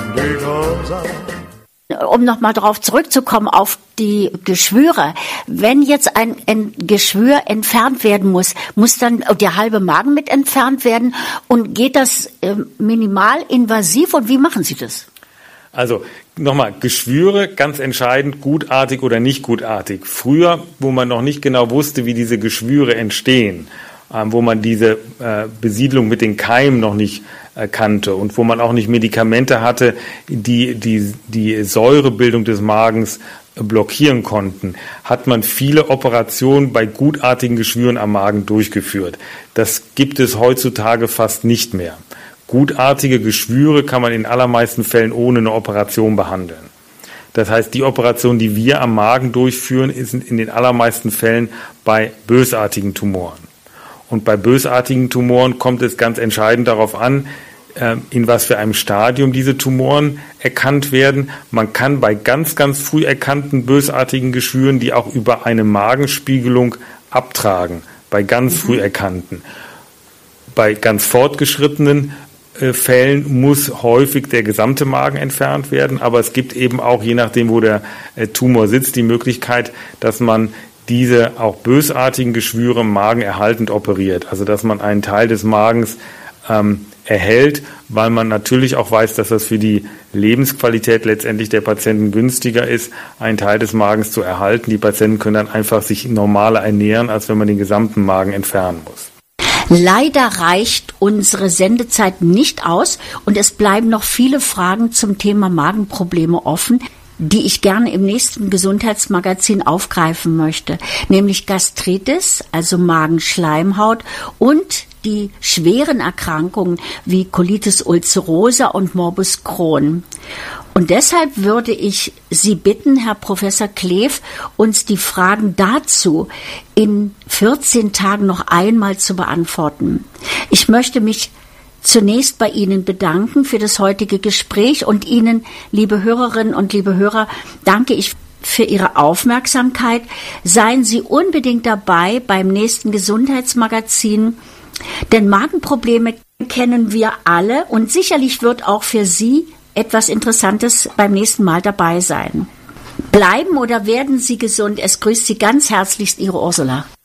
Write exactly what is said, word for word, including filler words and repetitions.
because I Um nochmal darauf zurückzukommen, auf die Geschwüre. Wenn jetzt ein, ein Geschwür entfernt werden muss, muss dann der halbe Magen mit entfernt werden? Und geht das äh, minimal invasiv? Und wie machen Sie das? Also nochmal, Geschwüre, ganz entscheidend, gutartig oder nicht gutartig. Früher, wo man noch nicht genau wusste, wie diese Geschwüre entstehen, ähm, wo man diese äh, Besiedlung mit den Keimen noch nicht kannte und wo man auch nicht Medikamente hatte, die die die Säurebildung des Magens blockieren konnten, hat man viele Operationen bei gutartigen Geschwüren am Magen durchgeführt. Das gibt es heutzutage fast nicht mehr. Gutartige Geschwüre kann man in allermeisten Fällen ohne eine Operation behandeln. Das heißt, die Operation, die wir am Magen durchführen, ist in den allermeisten Fällen bei bösartigen Tumoren. Und bei bösartigen Tumoren kommt es ganz entscheidend darauf an, in was für einem Stadium diese Tumoren erkannt werden. Man kann bei ganz, ganz früh erkannten bösartigen Geschwüren die auch über eine Magenspiegelung abtragen, bei ganz früh erkannten. Bei ganz fortgeschrittenen äh, Fällen muss häufig der gesamte Magen entfernt werden, aber es gibt eben auch, je nachdem, wo der äh, Tumor sitzt, die Möglichkeit, dass man diese auch bösartigen Geschwüre magenerhaltend operiert, also dass man einen Teil des Magens ähm, erhält, weil man natürlich auch weiß, dass das für die Lebensqualität letztendlich der Patienten günstiger ist, einen Teil des Magens zu erhalten. Die Patienten können dann einfach sich normaler ernähren, als wenn man den gesamten Magen entfernen muss. Leider reicht unsere Sendezeit nicht aus und es bleiben noch viele Fragen zum Thema Magenprobleme offen, die ich gerne im nächsten Gesundheitsmagazin aufgreifen möchte, nämlich Gastritis, also Magenschleimhaut, und die schweren Erkrankungen wie Colitis ulcerosa und Morbus Crohn. Und deshalb würde ich Sie bitten, Herr Professor Kleef, uns die Fragen dazu in vierzehn Tagen noch einmal zu beantworten. Ich möchte mich zunächst bei Ihnen bedanken für das heutige Gespräch und Ihnen, liebe Hörerinnen und liebe Hörer, danke ich für Ihre Aufmerksamkeit. Seien Sie unbedingt dabei beim nächsten Gesundheitsmagazin, denn Magenprobleme kennen wir alle und sicherlich wird auch für Sie etwas Interessantes beim nächsten Mal dabei sein. Bleiben oder werden Sie gesund. Es grüßt Sie ganz herzlichst Ihre Ursula.